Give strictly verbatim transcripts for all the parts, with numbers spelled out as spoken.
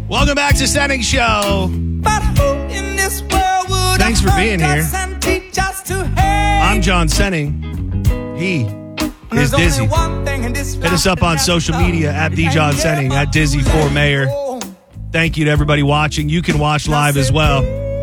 Welcome back to Setting Show. Thanks for being here. I'm John Senning. He is Dizzy. Hit us up on social media at the John Senning, at Dizzy for Mayor. Thank you to everybody watching. You can watch live as well.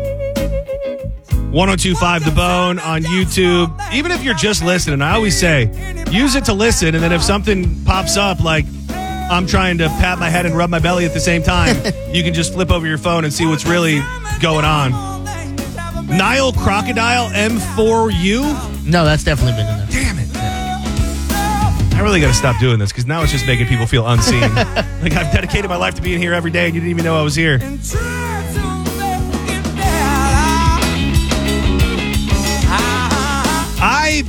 ten twenty-five The Bone on YouTube. Even if you're just listening, I always say, use it to listen, and then if something pops up like I'm trying to pat my head and rub my belly at the same time, you can just flip over your phone and see what's really going on. Nile Crocodile M four U? No, that's definitely been in there. Damn it. I really got to stop doing this because now it's just making people feel unseen. Like I've dedicated my life to being here every day and you didn't even know I was here. I,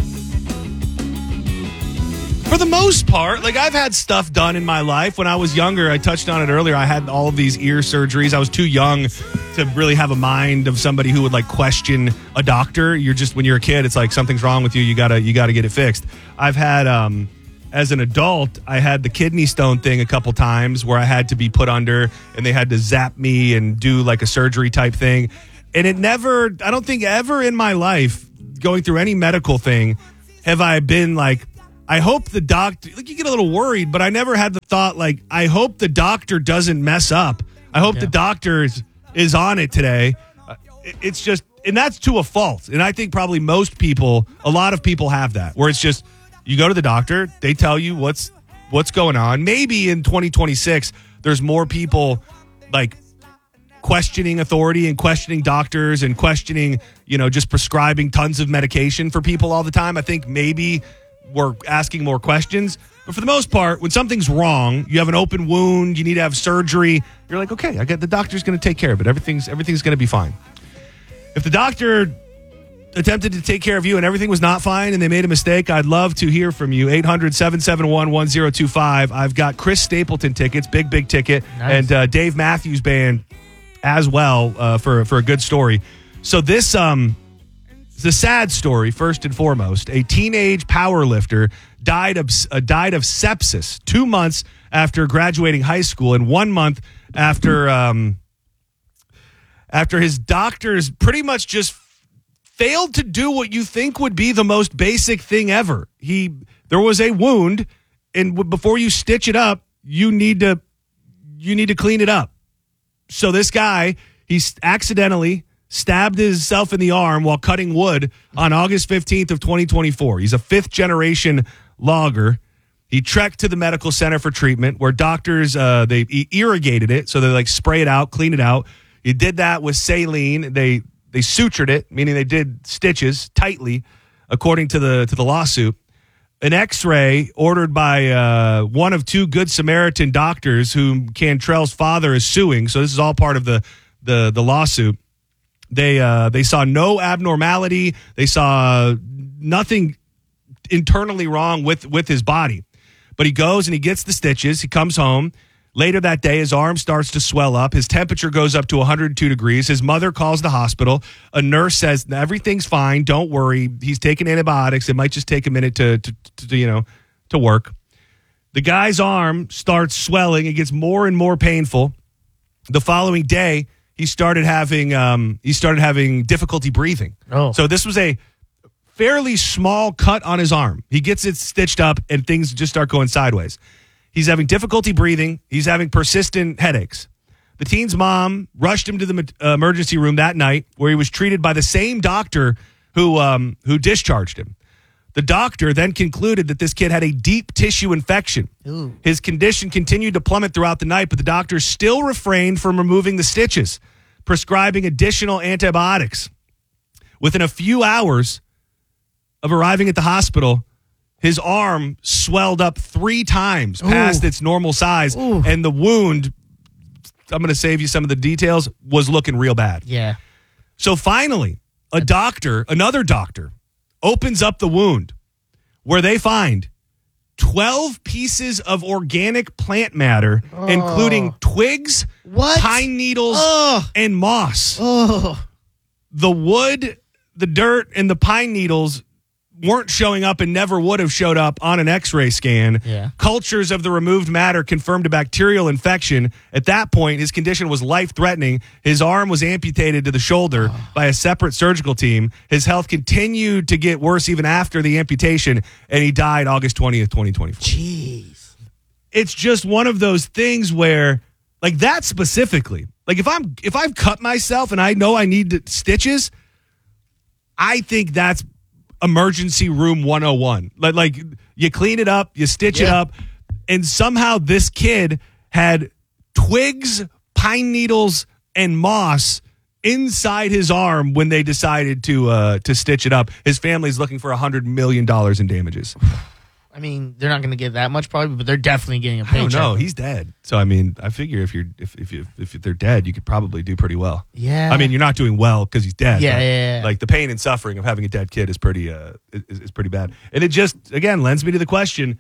for the most part, like I've had stuff done in my life. When I was younger, I touched on it earlier, I had all of these ear surgeries. I was too young to really have a mind of somebody who would like question a doctor. You're just, when you're a kid, it's like something's wrong with you. You gotta, you gotta get it fixed. I've had, um, as an adult, I had the kidney stone thing a couple times where I had to be put under and they had to zap me and do like a surgery type thing. And it never, I don't think ever in my life going through any medical thing have I been like, I hope the doctor, like you get a little worried, but I never had the thought like, I hope the doctor doesn't mess up. I hope yeah. the doctor is, is on it today. Uh, it, it's just, and that's to a fault. And I think probably most people, a lot of people have that where it's just, you go to the doctor, they tell you what's what's going on. Maybe in twenty twenty-six, there's more people like questioning authority and questioning doctors and questioning, you know, just prescribing tons of medication for people all the time. I think maybe we're asking more questions. But for the most part, when something's wrong, you have an open wound, you need to have surgery, you're like, okay, I get the doctor's going to take care of it. Everything's everything's going to be fine. If the doctor attempted to take care of you and everything was not fine and they made a mistake, I'd love to hear from you. eight hundred, seven seven one, one zero two five. I've got Chris Stapleton tickets, big, big ticket, nice. and uh, Dave Matthews Band as well uh, for, for a good story. So this um, is a sad story, first and foremost. A teenage power lifter died of, uh, died of sepsis two months after graduating high school and one month after, um, after his doctors pretty much just failed to do what you think would be the most basic thing ever. He there was a wound, and w- before you stitch it up, you need to you need to clean it up. So this guy, he accidentally stabbed himself in the arm while cutting wood on August fifteenth of twenty twenty-four. He's a fifth generation logger. He trekked to the medical center for treatment, where doctors uh, they irrigated it, so they like spray it out, clean it out. He did that with saline. They They sutured it, meaning they did stitches tightly, according to the to the lawsuit. An X-ray ordered by uh, one of two Good Samaritan doctors whom Cantrell's father is suing. So this is all part of the the, the lawsuit. They uh, they saw no abnormality. They saw nothing internally wrong with, with his body. But he goes and he gets the stitches. He comes home. Later that day, his arm starts to swell up. His temperature goes up to one hundred two degrees. His mother calls the hospital. A nurse says, everything's fine. Don't worry. He's taking antibiotics. It might just take a minute to, to, to you know, to work. The guy's arm starts swelling. It gets more and more painful. The following day, he started having um, he started having difficulty breathing. Oh. So this was a fairly small cut on his arm. He gets it stitched up, and things just start going sideways. He's having difficulty breathing. He's having persistent headaches. The teen's mom rushed him to the uh, emergency room that night, where he was treated by the same doctor who um, who discharged him. The doctor then concluded that this kid had a deep tissue infection. Ooh. His condition continued to plummet throughout the night, but the doctor still refrained from removing the stitches, prescribing additional antibiotics. Within a few hours of arriving at the hospital, his arm swelled up three times past Ooh. its normal size, Ooh. and the wound, I'm going to save you some of the details, was looking real bad. Yeah. So finally, a doctor, another doctor, opens up the wound, where they find twelve pieces of organic plant matter, oh. including twigs, what? pine needles, oh. and moss. Oh. The wood, the dirt, and the pine needles weren't showing up and never would have showed up on an x-ray scan. Yeah. Cultures of the removed matter confirmed a bacterial infection. At that point, his condition was life-threatening. His arm was amputated to the shoulder oh. by a separate surgical team. His health continued to get worse even after the amputation, and he died August twentieth, twenty twenty-four. Jeez. It's just one of those things where, like that specifically, like if I'm if I've cut myself and I know I need to, stitches, I think that's emergency room one oh one. Like, like you clean it up, you stitch yeah. it up, and somehow this kid had twigs, pine needles, and moss inside his arm when they decided to uh, to stitch it up. His family's looking for one hundred million dollars in damages. I mean, they're not going to get that much probably, but they're definitely getting a paycheck. I don't know. He's dead. So, I mean, I figure if you're if if, you, if they're dead, you could probably do pretty well. Yeah. I mean, you're not doing well because he's dead. Yeah, yeah, yeah. Like, the pain and suffering of having a dead kid is pretty uh is, is pretty bad. And it just, again, lends me to the question,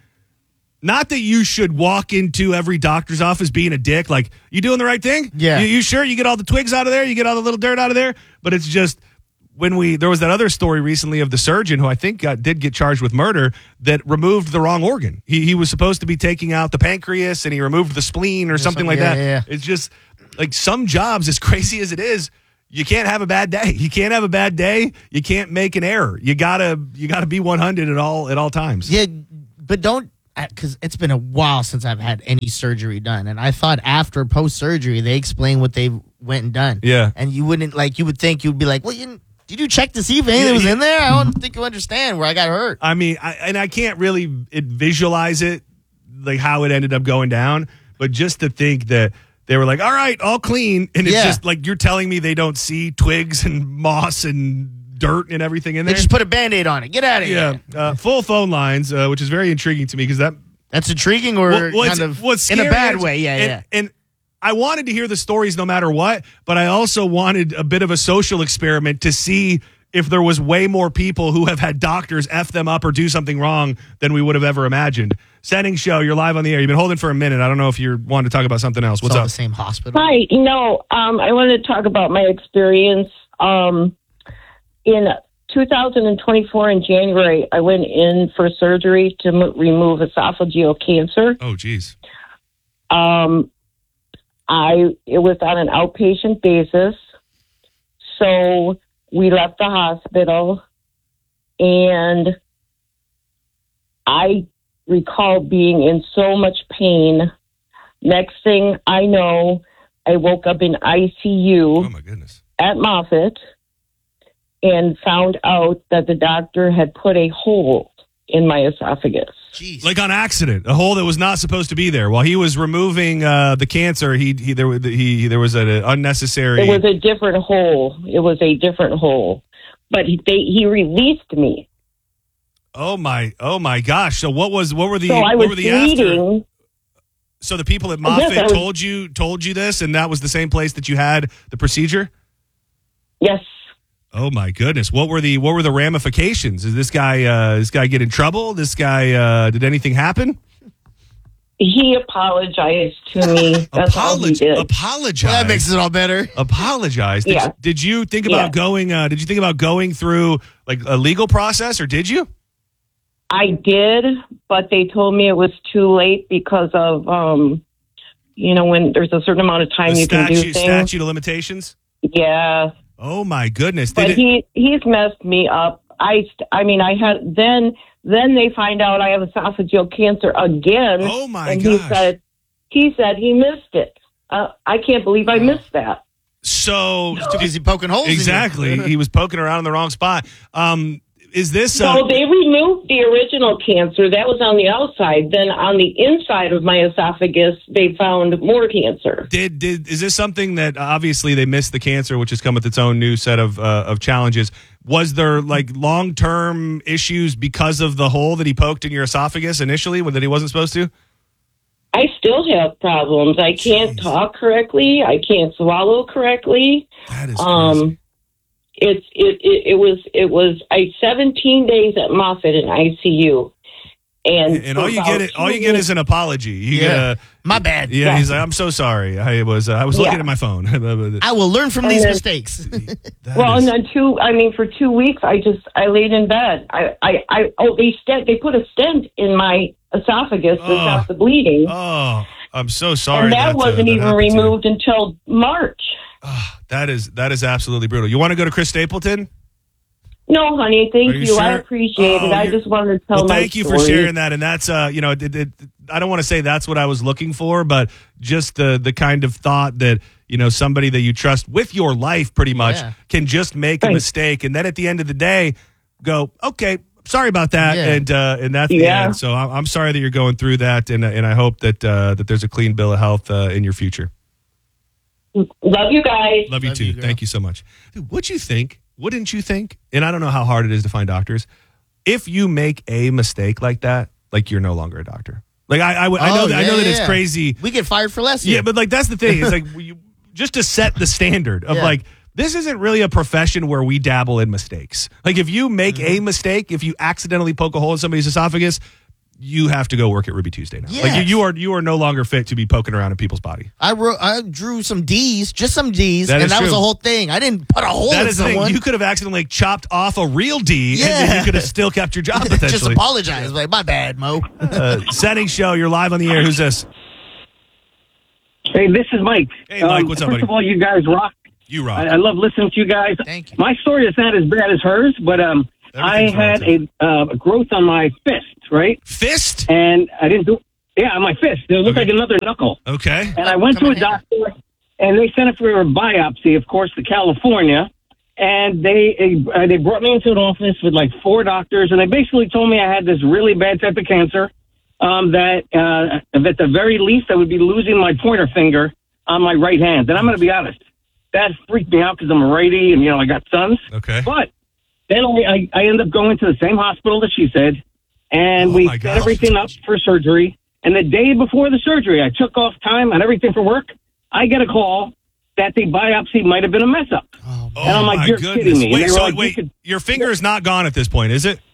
not that you should walk into every doctor's office being a dick. Like, you doing the right thing? Yeah. You, you sure? You get all the twigs out of there? You get all the little dirt out of there? But it's just... When we there was that other story recently of the surgeon who I think got, did get charged with murder that removed the wrong organ. He he was supposed to be taking out the pancreas and he removed the spleen or something, something like yeah, that. Yeah. It's just like some jobs, as crazy as it is, you can't have a bad day. You can't have a bad day. You can't make an error. You gotta you gotta be one hundred at all at all times. Yeah, but don't because it's been a while since I've had any surgery done, and I thought after post surgery they explain what they went and done. Yeah, and you wouldn't like you would think you'd be like, well, you. Did you check to see if anything yeah, was yeah. in there? I don't think you understand where I got hurt. I mean, I, and I can't really it, visualize it, like how it ended up going down. But just to think that they were like, all right, all clean. And it's yeah. just like you're telling me they don't see twigs and moss and dirt and everything in there. They just put a Band-Aid on it. Get out of yeah. here. Yeah. Uh, full phone lines, uh, which is very intriguing to me because that. That's intriguing or well, well, kind of what's in a bad is, way. Yeah, and, yeah. And I wanted to hear the stories no matter what, but I also wanted a bit of a social experiment to see if there was way more people who have had doctors F them up or do something wrong than we would have ever imagined. Setting show, you're live on the air. You've been holding for a minute. I don't know if you're wanting to talk about something else. What's it's all up? the same hospital. Hi. No, um, I wanted to talk about my experience. Um, in two thousand twenty-four, in January, I went in for surgery to m- remove esophageal cancer. Oh, geez. Um, I it was on an outpatient basis. So we left the hospital, and I recall being in so much pain. Next thing I know, I woke up in I C U oh my goodness. at Moffitt and found out that the doctor had put a hole in my esophagus. Jeez. Like on accident, a hole that was not supposed to be there. While he was removing uh, the cancer, he, he there he there was an unnecessary. It was a different hole. It was a different hole, but he, they, he released me. Oh my! Oh my gosh! So what was what were the so I what was were the bleeding. after? So the people at Moffitt yes, was, told you told you this, and that was the same place that you had the procedure. Yes. Oh my goodness! What were the what were the ramifications? Is this guy uh, this guy get in trouble? This guy uh, did anything happen? He apologized to me. That's all he did. Apologize. Well, that makes it all better. Apologize. Did, Yeah. you, did you think about Yeah. going? Uh, did you think about going through like a legal process, or did you? I did, but they told me it was too late because of, um, you know, when there's a certain amount of time The you statute, can do things. statute of limitations. Yeah. Oh my goodness! Did But it, he he's messed me up. I st- I mean I had then then they find out I have esophageal cancer again. Oh my and gosh! he said he said he missed it. Uh, I can't believe I missed that. So Too busy poking holes. exactly, In you. he was poking around in the wrong spot. Um, is this? So Uh, they removed the original cancer that was on the outside. Then on the inside of my esophagus, they found more cancer. Did did is this something that obviously they missed the cancer, which has come with its own new set of uh, of challenges? Was there like long term issues because of the hole that he poked in your esophagus initially, when that he wasn't supposed to? I still have problems. I can't Jeez. talk correctly. I can't swallow correctly. That is crazy. Um, it's it, it it was it was I seventeen days at Moffitt in I C U, And, And all for you about get it, all two you get weeks- is an apology. You get Yeah. a, My bad. yeah, Yeah. he's like, I'm so sorry. I was uh, I was looking Yeah. at my phone. I will learn from And these then- mistakes. That Well, is- and then two. I mean, for two weeks, I just I laid in bed. I, I, I oh, they stent. They put a stent in my esophagus to Oh. stop the bleeding, oh, I'm so sorry. and that, uh, wasn't that even happened to you. removed until March. That is that is absolutely brutal. You want to go to Chris Stapleton? No, honey, thank Are you you. I sure? appreciate Oh, it. I you're- just wanted to tell Well, my thank you for story. sharing that. And that's uh, you know, it, it, I don't want to say that's what I was looking for, but just the the kind of thought that you know somebody that you trust with your life pretty much Yeah. can just make a Right. mistake, and then at the end of the day, go, okay, sorry about that, Yeah. and uh, and that's the Yeah. end. So I'm, I'm sorry that you're going through that, and and I hope that uh, that there's a clean bill of health uh, in your future. Love you guys. Love you Love too. you, girl. Thank you so much. Dude, what'd you think? Wouldn't you think? And I don't know how hard it is to find doctors. If you make a mistake like that, like you're no longer a doctor. Like I, I, would- I know, Oh, that, I yeah, know that yeah, it's yeah. crazy. We get fired for less. Yeah, but like that's the thing. It's like you, just to set the standard of Yeah. like this isn't really a profession where we dabble in mistakes. Like if you make a Mm-hmm. mistake, if you accidentally poke a hole in somebody's esophagus, you have to go work at Ruby Tuesday now. Like you, Yes. you are you are no longer fit to be poking around in people's body. I wrote, I drew some D's, just some D's, That and is that was true. the whole thing. I didn't put a hole That in is the someone. thing. You could have accidentally like, chopped off a real D, and then Yeah. you could have still kept your job just potentially. apologize. Like, my bad, Mo. uh, setting show. You're live on the air. Who's this? Hey, this is Mike. Hey, Mike, Um, what's up, First buddy? of all, you guys rock. You rock. I, I love listening to you guys. Thank you. My story is not as bad as hers, but um, I Everything's had relative. a, uh, a growth on my fist, right? Fist? And I didn't do. Yeah, on my fist. It looked Okay. like another knuckle. Okay. And I went Come to a on, Hannah. doctor, and they sent it for a biopsy, of course, to California. And they uh, they brought me into an office with like four doctors, and they basically told me I had this really bad type of cancer. Um, that uh, at the very least, I would be losing my pointer finger on my right hand. And I'm going to be honest, that freaked me out because I'm a righty, and you know I got sons. Okay. But then I, I, I end up going to the same hospital that she said, and Oh, we my set gosh. everything up for surgery. And the day before the surgery, I took off time and everything for work. I get a call that the biopsy might have been a mess up. Oh, And I'm like, my you're goodness. kidding me. And Wait, they were so like, you wait, could- your finger is not gone at this point, is it?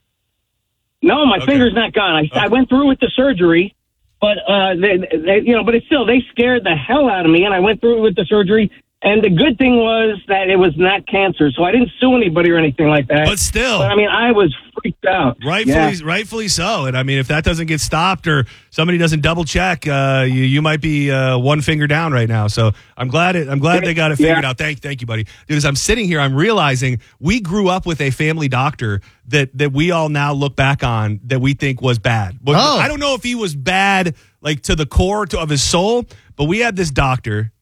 No, my Okay. finger's not gone. I, I went through with the surgery, but uh, they, they, you know, but it's still they scared the hell out of me, and I went through with the surgery. And the good thing was that it was not cancer, so I didn't sue anybody or anything like that. But still. But I mean, I was freaked out. Rightfully, Yeah. rightfully so. And I mean, if that doesn't get stopped or somebody doesn't double check, uh, you, you might be uh, one finger down right now. So I'm glad it. I'm glad they got it figured Yeah. out. Thank, thank you, buddy. Dude, as I'm sitting here, I'm realizing we grew up with a family doctor that that we all now look back on that we think was bad. But Oh. I don't know if he was bad like to the core to, of his soul, but we had this doctor.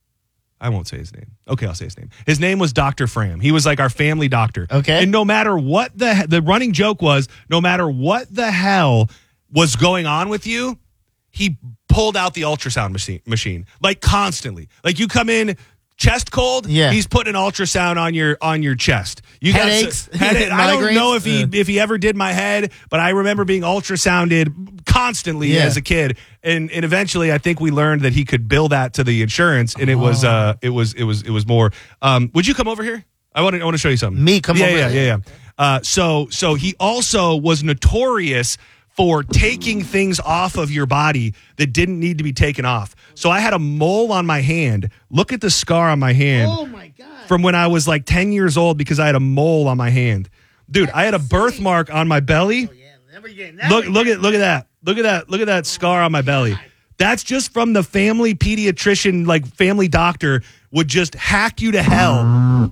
I won't say his name. Okay, I'll say his name. His name was Doctor Fram. He was like our family doctor. Okay. And no matter what the the running joke was, no matter what the hell was going on with you, he pulled out the ultrasound machine, machine like constantly. Like you come in chest cold, Yeah. he's putting an ultrasound on your on your chest. You Headaches? got headache. I don't Migraines? know if he Uh. if he ever did my head, but I remember being ultrasounded constantly Yeah. as a kid. And and eventually I think we learned that he could bill that to the insurance, and it was uh it was it was it was more. Um, would you come over here? I want to I want to show you something. Me, come yeah, over Yeah, here. yeah, yeah. Uh, so so he also was notorious for taking things off of your body that didn't need to be taken off. So I had a mole on my hand. Look at the scar on my hand Oh, my God. from when I was like ten years old because I had a mole on my hand. Dude, I had a birthmark on my belly. Yeah, never again. Look, look at look at that. Look at that. Look at that scar on my belly. That's just from the family pediatrician, like family doctor would just hack you to hell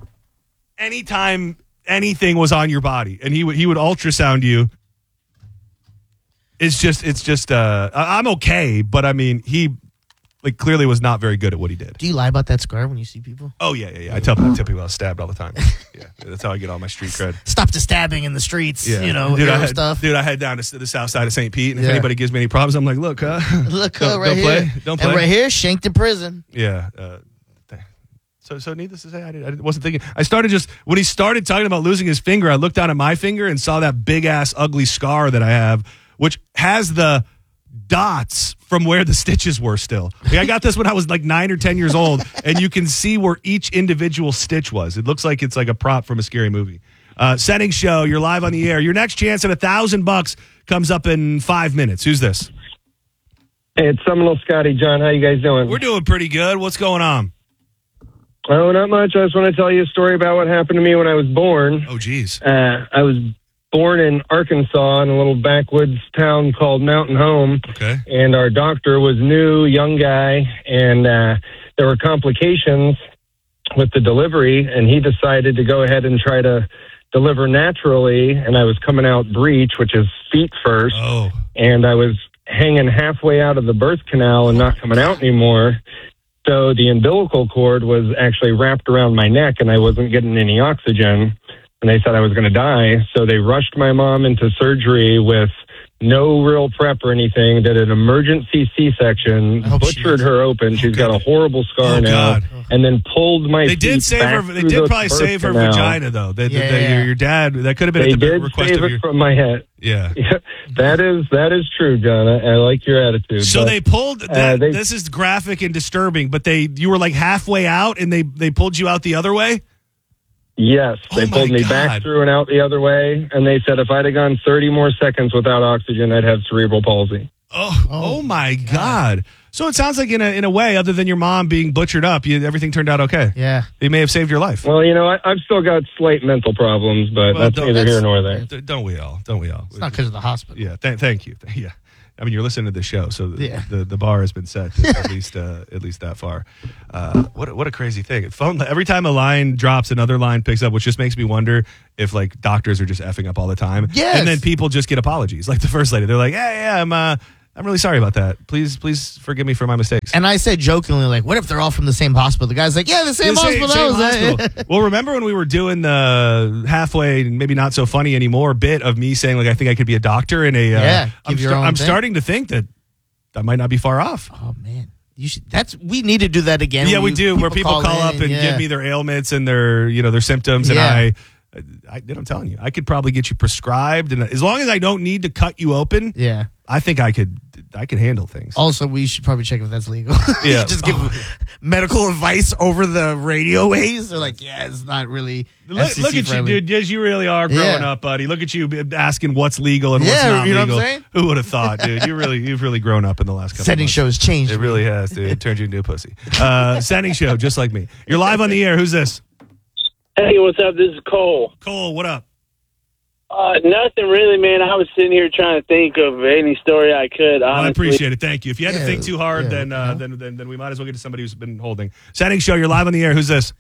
anytime anything was on your body. And he would he would ultrasound you. It's just it's just uh I- I'm okay, but I mean he like clearly was not very good at what he did. Do you lie about that scar when you see people? Oh yeah, yeah, yeah. I tell, I tell people I was stabbed all the time. Yeah, that's how I get all my street cred. Stop the stabbing in the streets, Yeah, you know, dude, I hero had, stuff. dude, I head down to the south side of Saint Pete, and if Yeah. anybody gives me any problems, I'm like, look, uh, Look, don't, uh, right don't here. play, don't play. And right here, shanked in prison. Yeah. Uh, th- so, so needless to say, I, did, I wasn't thinking. I started just when he started talking about losing his finger. I looked down at my finger and saw that big ass ugly scar that I have, which has the dots from where the stitches were still. Like, I got this when I was like nine or ten years old, and you can see where each individual stitch was. It looks like it's like a prop from a scary movie. Uh, Setting Show, you're live on the air. Your next chance at a thousand bucks comes up in five minutes. Who's this? Hey, it's Seminole Scotty. John, how you guys doing? We're doing pretty good. What's going on? Oh, not much. I just want to tell you a story about what happened to me when I was born. Oh, geez. Uh, I was born in Arkansas in a little backwoods town called Mountain Home. Okay. And our doctor was new, young guy, and uh, there were complications with the delivery, and he decided to go ahead and try to deliver naturally, and I was coming out breech, which is feet first, Oh. and I was hanging halfway out of the birth canal and not coming out anymore. So the umbilical cord was actually wrapped around my neck, and I wasn't getting any oxygen, and they said I was going to die. So they rushed my mom into surgery with no real prep or anything, did an emergency C-section, Oh, butchered geez. her open. She's got a horrible scar Oh, now, God. and then pulled my They feet did save her. back They through did the probably birth save her canal. vagina, though. They, they- Yeah, they- yeah. Your, your dad. That could have been They at the did request save of it your. from my head. Yeah. Yeah, that is that is true, John. I, I like your attitude. So but, they pulled. That, uh, they- this is graphic and disturbing, but they you were like halfway out, and they they pulled you out the other way. Yes, Oh they my pulled me God. back through and out the other way, and they said if I'd have gone thirty more seconds without oxygen, I'd have cerebral palsy. Oh, oh, my God. So it sounds like in a in a way, other than your mom being butchered up, you, everything turned out okay. Yeah. They may have saved your life. Well, you know, I, I've still got slight mental problems, but Well, that's don't- neither that's- here nor there. D- Don't we all? Don't we all? It's not because of the hospital. Yeah. Th- thank you. Yeah. I mean, you're listening to the show, so the, Yeah. the, the bar has been set to at least uh, at least that far. Uh, what a- what a crazy thing! Phone every time a line drops, another line picks up, which just makes me wonder if like doctors are just effing up all the time. Yes. And then people just get apologies, like the first lady. They're like, "Yeah, yeah, I'm uh, I'm really sorry about that. Please, please forgive me for my mistakes." And I said jokingly, like, what if they're all from the same hospital? The guy's like, yeah, the same The hospital. same I was at. hospital. Well, remember when we were doing the halfway, maybe not so funny anymore, bit of me saying like I think I could be a doctor in a. Uh, Yeah, I'm, give your sta- own I'm thing. starting to think that I might not be far off. Oh man, you should. That's we need to do that again. Yeah, where we you- do. Where people call, in up and yeah. give me their ailments and their, you know, their symptoms, and Yeah. I, I, I'm telling you, I could probably get you prescribed, and as long as I don't need to cut you open, Yeah. I think I could, I could handle things. Also, we should probably check if that's legal. Yeah. You just give medical advice over the radio waves. They're like, yeah, it's not really. Look, F C C look at you, friendly. dude. Yes, you really are growing Yeah. up, buddy. Look at you asking what's legal and what's Yeah, not you know what I'm legal. saying? Who would have thought, dude? You really, you've really grown up in the last couple. Setting months. shows changed. It really has, dude. It turned you into a pussy. Uh, setting show, just like me. You're live on the air. Who's this? Hey, what's up? This is Cole. Cole. What up? Uh, nothing really, man. I was sitting here trying to think of any story I could. Honestly. Well, I appreciate it. Thank you. If you had to Yeah, think too hard, yeah, then, uh, you know. then then then we might as well get to somebody who's been holding. Setting show. You're live on the air. Who's this?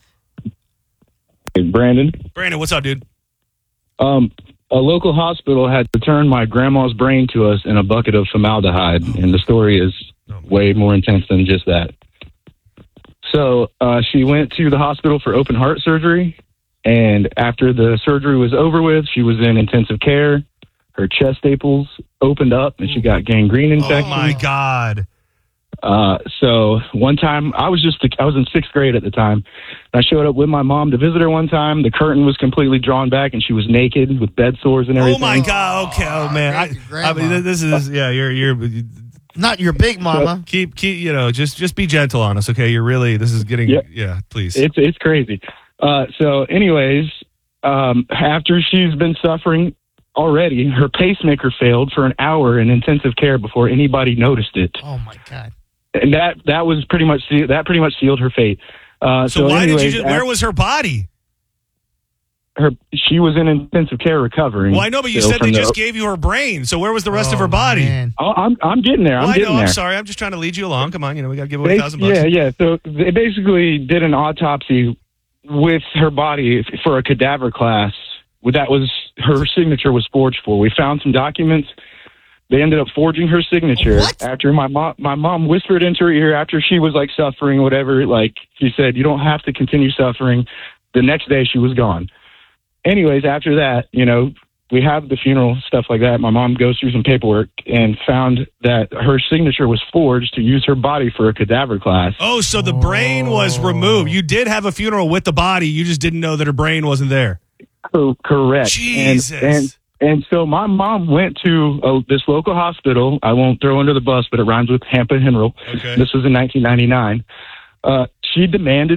Hey, Brandon. Brandon. What's up, dude? Um, a local hospital had returned my grandma's brain to us in a bucket of formaldehyde, and the story is way more intense than just that. So uh, she went to the hospital for open heart surgery, and after the surgery was over with, she was in intensive care. Her chest staples opened up, and she got gangrene Oh infection. my God. Uh, so one time I was just, I was in sixth grade at the time. I showed up with my mom to visit her one time. The curtain was completely drawn back and she was naked with bed sores and Oh everything. my God. Okay. Oh man. I, Great I mean, grandma. this is yeah. You're you're Not your big mama. keep keep you know just just be gentle on us, okay? You're really this is getting Yeah. yeah. Please. It's, it's crazy. Uh, so anyways, um, after she's been suffering already, her pacemaker failed for an hour in intensive care before anybody noticed it. Oh my God. And that, that was pretty much, se- that pretty much sealed her fate. Uh, so so why anyways, did you? Just, where af- was her body? her, she was in intensive care recovering. Well, I know, but you still said they from the- just gave you her brain. So where was the rest of Oh, her body? man. Oh, I'm, I'm getting there. I'm Well, I getting know. there. I'm sorry. I'm just trying to lead you along. Come on. You know we got to give away a They- thousand bucks. yeah, yeah. So they basically did an autopsy with her body f- for a cadaver class. That was her signature was forged for. We found some documents. They ended up forging her signature What? after my mom. My mom whispered into her ear after she was like suffering, whatever. Like she said, "You don't have to continue suffering." The next day, she was gone. Anyways, after that, you know, we have the funeral stuff like that. My mom goes through some paperwork and found that her signature was forged to use her body for a cadaver class. Oh, so the brain was removed. You did have a funeral with the body. You just didn't know that her brain wasn't there. Co- correct. Jesus. And, and and so my mom went to uh, this local hospital. I won't throw under the bus, but it rhymes with Hampa Henrel. Okay. This was in nineteen ninety-nine. Uh, she demanded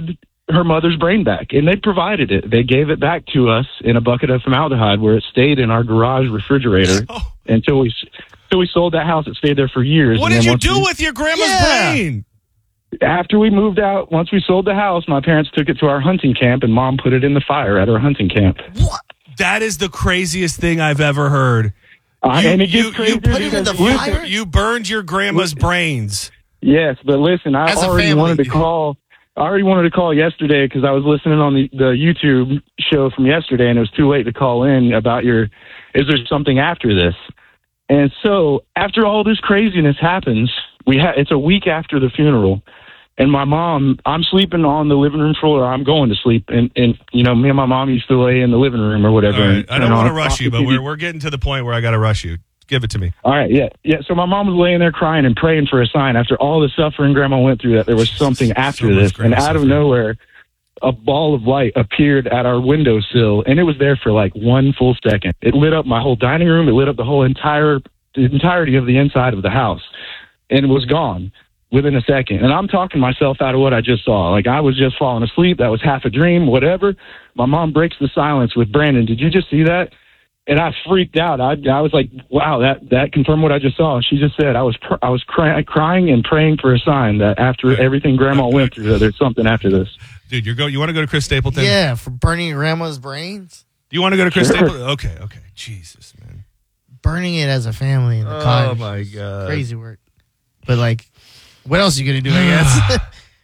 her mother's brain back, and they provided it. They gave it back to us in a bucket of formaldehyde where it stayed in our garage refrigerator Oh. until we until we sold that house. It stayed there for years. What and did then you once do we- with your grandma's Yeah. brain? After we moved out, once we sold the house, my parents took it to our hunting camp, and Mom put it in the fire at our hunting camp. What? That is the craziest thing I've ever heard. Uh, You- and it gets you- crazier you put it in because- the listen, fire? You burned your grandma's brains. Yes, but listen, I As a already family. wanted to call. I already wanted to call yesterday because I was listening on the, the YouTube show from yesterday, and it was too late to call in about your. Is there something after this? And so after all this craziness happens, we ha- it's a week after the funeral, and my mom. I'm sleeping on the living room floor. I'm going to sleep, and and you know, me and my mom used to lay in the living room or whatever. All right. and I don't turn want on to rush you, but T V. we're, we're getting to the point where I got to rush you. Give it to me. All right, yeah, yeah. So my mom was laying there crying and praying for a sign after all the suffering Grandma went through. That there was something after so much this, and Grandma out of suffering. nowhere, a ball of light appeared at our windowsill, and it was there for like one full second. It lit up my whole dining room. It lit up the whole entire, the entirety of the inside of the house, and it was gone within a second. And I'm talking myself out of what I just saw. Like I was just falling asleep. That was half a dream. Whatever. My mom breaks the silence with, Brandon, did you just see that? And I freaked out. I, I was like, "Wow, that, that confirmed what I just saw." She just said, "I was pr- I was cry- crying and praying for a sign that after everything Grandma went through, that there's something after this." Dude, you're go. You want to go to Chris Stapleton? Yeah, for burning your grandma's brains, Do you want to go to Chris Sure. Stapleton? Okay, okay. Jesus, man. burning it as a family in the Oh cottage. my god. Crazy work. But like, what else are you gonna do? I guess.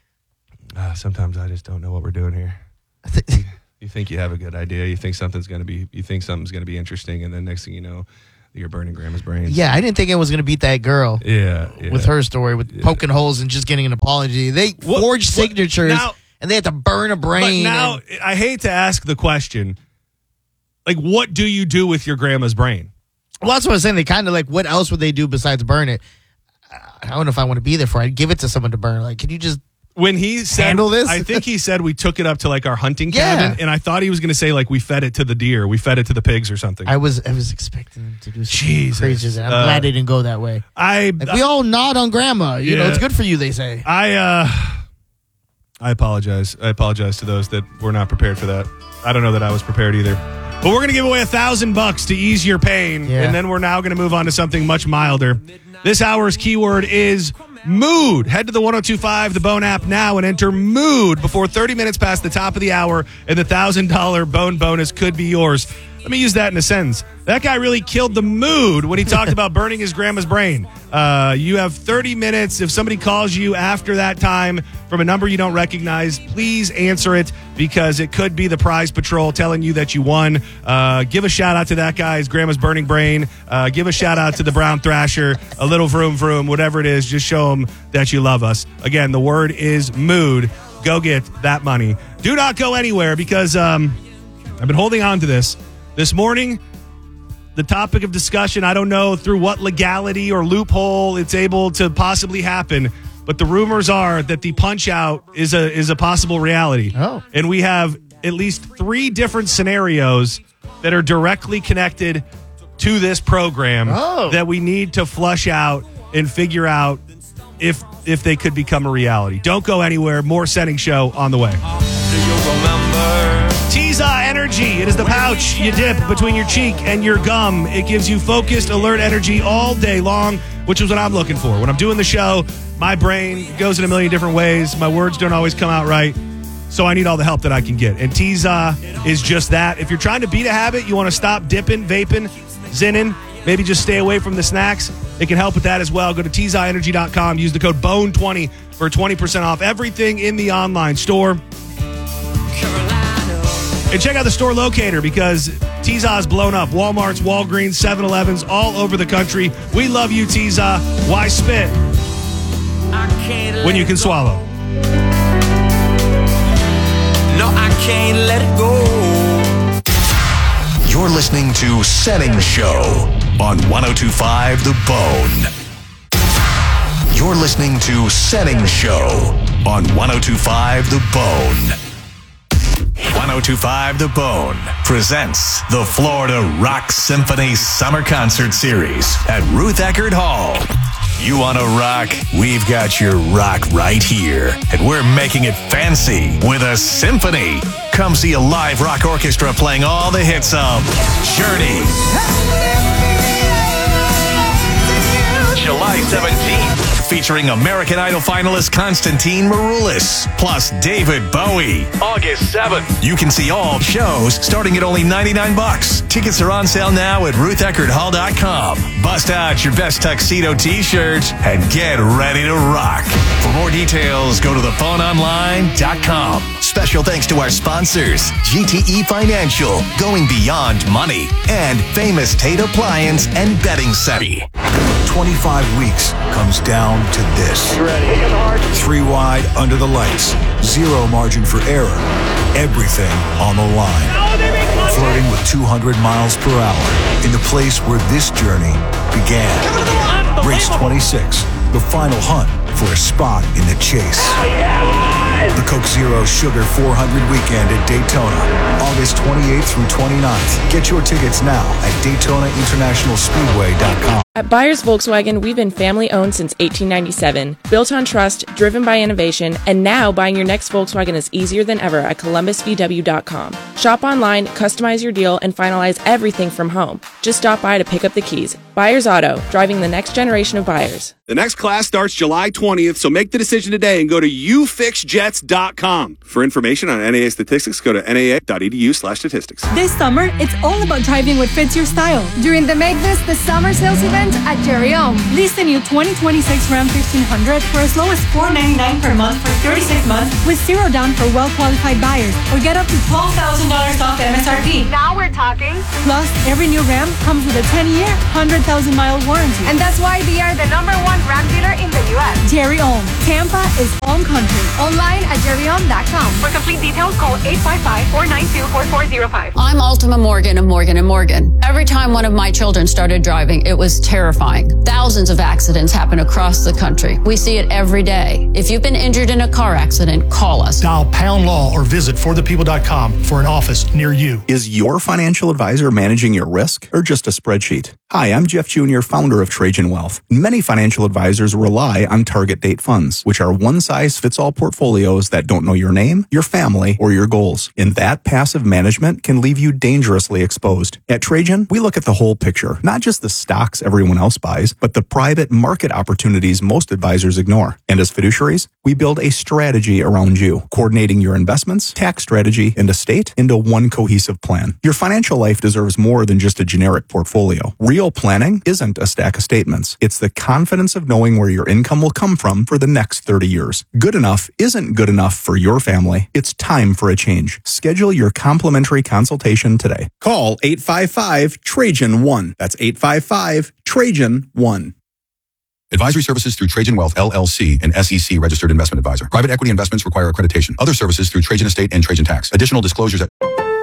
Uh, sometimes I just don't know what we're doing here. You think you have a good idea. You think something's going to be. You think something's going to be interesting, and then next thing you know, you're burning Grandma's brains. Yeah, I didn't think it was gonna beat that girl Yeah. yeah. with her story with poking holes and just getting an apology. They What- forged what- signatures now- and they had to burn a But brain. now, and- I hate to ask the question. Like, what do you do with your grandma's brain? well, that's what I was saying. They kind of like, what else would they do besides burn it? I don't know if I want to be there for it. I'd give it to someone to burn. Like, can you just When he said, Handle this? I think he said we took it up to like our hunting Yeah. cabin, and I thought he was going to say like we fed it to the deer, we fed it to the pigs or something. I was I was expecting them to do something Jesus. crazy. I'm Uh, glad they didn't go that way. I Like, we all nod on grandma. You know, Yeah. it's good for you, they say. I uh I apologize. I apologize to those that were not prepared for that. I don't know that I was prepared either. But we're gonna give away a thousand bucks to ease your pain, Yeah. and then we're now gonna move on to something much milder. This hour's keyword is mood. Head to the one oh two five The Bone app now and enter mood before thirty minutes past the top of the hour, and the thousand dollar Bone bonus could be yours. Let me use that in a sentence. That guy really killed the mood when he talked about burning his grandma's brain. Uh, you have thirty minutes. If somebody calls you after that time from a number you don't recognize, please answer it because it could be the prize patrol telling you that you won. Uh, give a shout out to that guy, his grandma's burning brain. Uh, give a shout out to the brown thrasher, a little vroom vroom, whatever it is. Just show them that you love us. Again, the word is mood. Go get that money. Do not go anywhere because um, I've been holding on to this. This morning, the topic of discussion, I don't know through what legality or loophole it's able to possibly happen, but the rumors are that the punch out is a is a possible reality. Oh. And we have at least three different scenarios that are directly connected to this program Oh. that we need to flush out and figure out if if they could become a reality. Don't go anywhere. More Setting Show on the way. Do you remember? Teza Energy. It is the pouch you dip between your cheek and your gum. It gives you focused, alert energy all day long, which is what I'm looking for. When I'm doing the show, my brain goes in a million different ways. My words don't always come out right. So I need all the help that I can get. And Teza is just that. If you're trying to beat a habit, you want to stop dipping, vaping, zinning, maybe just stay away from the snacks, it can help with that as well. Go to Teza Energy dot com. Use the code bone twenty for twenty percent off everything in the online store. And check out the store locator because Tezah's blown up. Walmart's, Walgreens, seven elevens, all over the country. We love you, Tezah. Why spit I can't when you let can it go. swallow? No, I can't let it go. You're listening to Setting Show on one oh two point five The Bone. You're listening to Setting Show on one oh two point five The Bone. one oh two point five The Bone presents the Florida Rock Symphony Summer Concert Series at Ruth Eckerd Hall. You want to rock? We've got your rock right here. And we're making it fancy with a symphony. Come see a live rock orchestra playing all the hits of Journey. July seventeenth. Featuring American Idol finalist Konstantin Maroulis, plus David Bowie. August seventh. You can see all shows starting at only ninety-nine bucks. Tickets are on sale now at ruth eckerd hall dot com. Bust out your best tuxedo t-shirts and get ready to rock. For more details, go to the phone online dot com. Special thanks to our sponsors, G T E Financial, going beyond money, and Famous Tate Appliance and Bedding Center. twenty-five weeks comes down to this. Three wide under the lights. Zero margin for error. Everything on the line. Flirting with two hundred miles per hour in the place where this journey began. Race twenty-six, the final hunt for a spot in the chase. The Coke Zero Sugar four hundred weekend at Daytona, August twenty-eighth through twenty-ninth. Get your tickets now at Daytona International Speedway dot com. At Byers Volkswagen, we've been family-owned since eighteen ninety-seven, built on trust, driven by innovation, and now buying your next Volkswagen is easier than ever at columbus v w dot com. Shop online, customize your deal, and finalize everything from home. Just stop by to pick up the keys. Byers Auto, driving the next generation of buyers. The next class starts July twentieth, so make the decision today and go to you fix jets dot com. For information on N A A statistics, go to N A A dot E D U slash statistics. This summer, it's all about driving what fits your style. During the Make This the Summer sales event at Jerry Ohm. Lease the new twenty twenty-six Ram fifteen hundred for as low as four hundred ninety-nine dollars per month for thirty-six months with zero down for well-qualified buyers, or get up to twelve thousand dollars off M S R P. Now we're talking. Plus, every new Ram comes with a ten-year, one hundred thousand mile warranty. And that's why they are the number one Ram dealer in the U S. Jerry Ohm. Tampa is home country. Online at jerry ohm dot com. For complete details, call eight five five, four nine two, four four zero five. I'm Ultima Morgan of Morgan and Morgan. Every time one of my children started driving, it was terrifying. Thousands of accidents happen across the country. We see it every day. If you've been injured in a car accident, call us. Dial pound law or visit for the people dot com for an office near you. Is your financial advisor managing your risk or just a spreadsheet? Hi, I'm Jeff Junior, founder of Trajan Wealth. Many financial advisors rely on target date funds, which are one-size-fits-all portfolios that don't know your name, your family, or your goals. And that passive management can leave you dangerously exposed. At Trajan, we look at the whole picture, not just the stocks everyone else buys, but the private market opportunities most advisors ignore. And as fiduciaries, we build a strategy around you, coordinating your investments, tax strategy, and estate into one cohesive plan. Your financial life deserves more than just a generic portfolio. Real planning isn't a stack of statements. It's the confidence of knowing where your income will come from for the next thirty years. Good enough isn't good enough for your family. It's time for a change. Schedule your complimentary consultation today. Call eight five five Trajan one. That's eight five five Trajan one. Advisory services through Trajan Wealth, L L C, an S E C registered investment advisor. Private equity investments require accreditation. Other services through Trajan Estate and Trajan Tax. Additional disclosures at...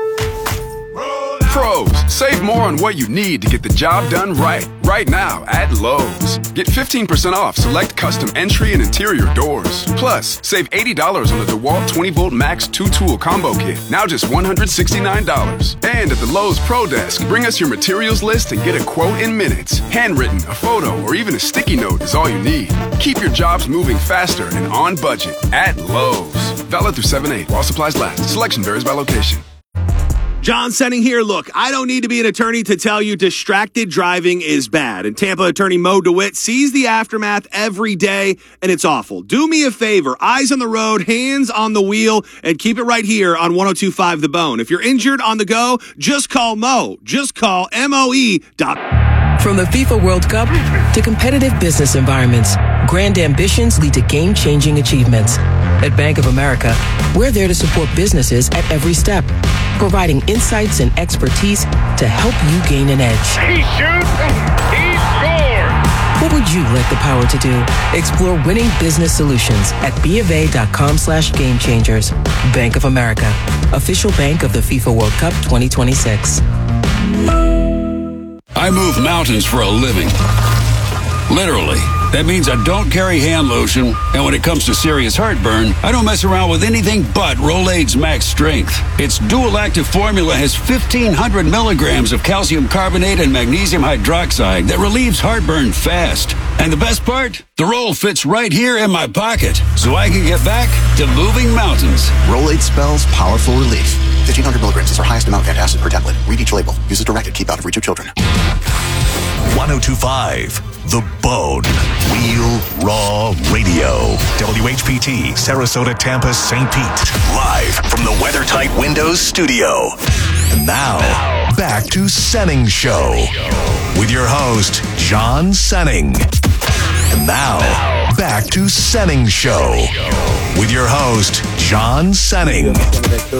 Pros, save more on what you need to get the job done right. Right now at Lowe's. Get fifteen percent off select custom entry and interior doors. Plus, save eighty dollars on the DeWalt twenty volt Max two tool combo kit. Now just one hundred sixty-nine dollars. And at the Lowe's Pro Desk, bring us your materials list and get a quote in minutes. Handwritten, a photo, or even a sticky note is all you need. Keep your jobs moving faster and on budget at Lowe's. Valid through seven eight while supplies last. Selection varies by location. John Senning here. Look, I don't need to be an attorney to tell you distracted driving is bad. And Tampa attorney Mo DeWitt sees the aftermath every day, and it's awful. Do me a favor. Eyes on the road, hands on the wheel, and keep it right here on one oh two point five The Bone. If you're injured on the go, just call Mo. Just call M O E dot From the FIFA World Cup to competitive business environments, grand ambitions lead to game-changing achievements. At Bank of America, we're there to support businesses at every step, providing insights and expertise to help you gain an edge. He shoots, he scores! What would you like the power to do? Explore winning business solutions at BofA.com slash game changers. Bank of America, official bank of the FIFA World Cup twenty twenty-six. I move mountains for a living. Literally. That means I don't carry hand lotion, and when it comes to serious heartburn, I don't mess around with anything but Rolaids Max Strength. Its dual-active formula has fifteen hundred milligrams of calcium carbonate and magnesium hydroxide that relieves heartburn fast. And the best part? The roll fits right here in my pocket, so I can get back to moving mountains. Rolaids spells powerful relief. fifteen hundred milligrams is our highest amount of antacid per tablet. Read each label. Use as directed. Keep out of reach of children. one oh two point five The Bone. Real Raw Radio. W H P T, Sarasota, Tampa, Saint Pete. Live from the WeatherTight Windows studio. And now, back to Senning Show. With your host, John Senning. And now, back to Senning Show. With your host, John Senning.